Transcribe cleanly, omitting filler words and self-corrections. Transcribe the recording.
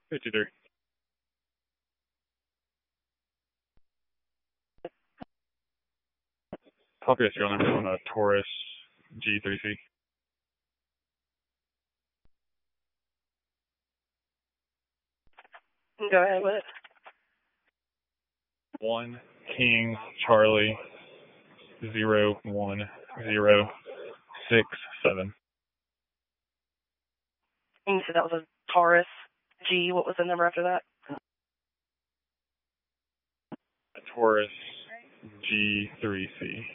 53. Copy a serial number on a Taurus G3C. Go ahead with it. 1 King Charlie 01067. And you said that was a Taurus G. What was the number after that? A Taurus G3C.